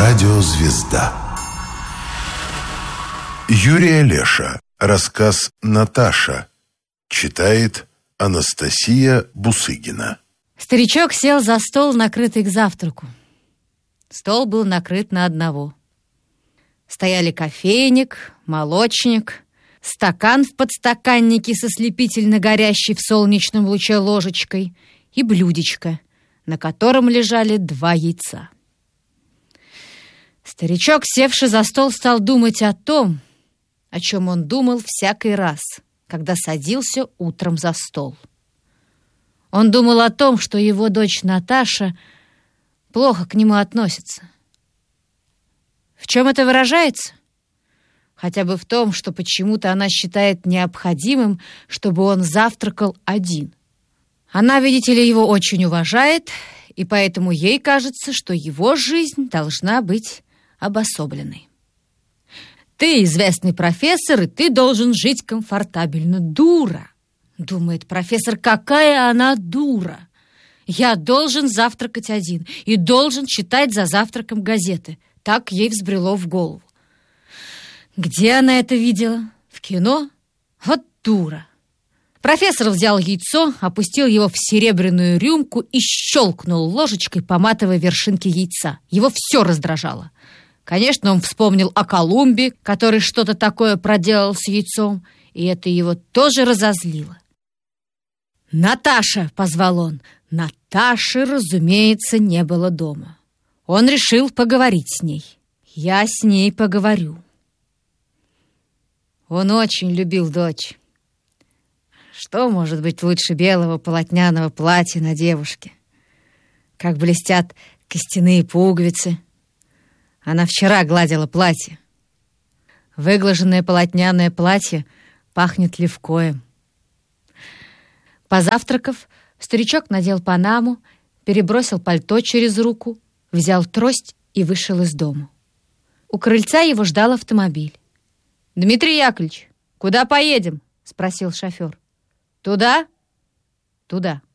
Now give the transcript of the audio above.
Радиозвезда. Юрий Олеша. Рассказ «Наташа». Читает Анастасия Бусыгина. Старичок сел за стол, накрытый к завтраку. Стол был накрыт на одного. Стояли кофейник, молочник, стакан в подстаканнике со слепительно горящей в солнечном луче ложечкой и блюдечко, на котором лежали 2 яйца. Старичок, севший за стол, стал думать о том, о чем он думал всякий раз, когда садился утром за стол. Он думал о том, что его дочь Наташа плохо к нему относится. В чем это выражается? Хотя бы в том, что почему-то она считает необходимым, чтобы он завтракал один. Она, видите ли, его очень уважает, и поэтому ей кажется, что его жизнь должна быть обособленной. «Ты известный профессор, и ты должен жить комфортабельно. Дура!» — думает профессор. «Какая она дура! Я должен завтракать один и должен читать за завтраком газеты». Так ей взбрело в голову. Где она это видела? В кино? Вот дура! Профессор взял яйцо, опустил его в серебряную рюмку и щелкнул ложечкой, поматывая вершинки яйца. Его все раздражало. Конечно, он вспомнил о Колумбе, который что-то такое проделал с яйцом, и это его тоже разозлило. «Наташа!» — позвал он. Наташи, разумеется, не было дома. Он решил поговорить с ней. «Я с ней поговорю». Он очень любил дочь. Что может быть лучше белого полотняного платья на девушке? Как блестят костяные пуговицы. Она вчера гладила платье. Выглаженное полотняное платье пахнет левкоем. Позавтракав, старичок надел панаму, перебросил пальто через руку, взял трость и вышел из дома. У крыльца его ждал автомобиль. «Дмитрий Яковлевич, куда поедем?» — спросил шофер. «Туда?» «Туда».